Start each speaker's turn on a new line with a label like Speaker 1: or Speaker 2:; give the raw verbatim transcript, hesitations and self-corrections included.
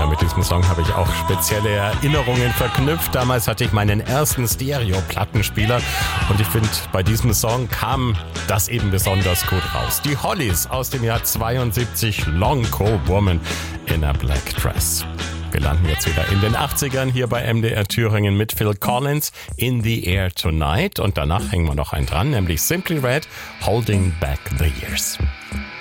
Speaker 1: Ja, mit diesem Song habe ich auch spezielle Erinnerungen verknüpft. Damals hatte ich meinen ersten Stereo-Plattenspieler und ich finde, bei diesem Song kam das eben besonders gut raus. Die Hollies aus dem Jahr zweiundsiebzig, Long Cold Woman in a Black Dress. Wir landen jetzt wieder in den achtzigern hier bei M D R Thüringen mit Phil Collins, In the Air Tonight. Und danach hängen wir noch einen dran, nämlich Simply Red, Holding Back the Years.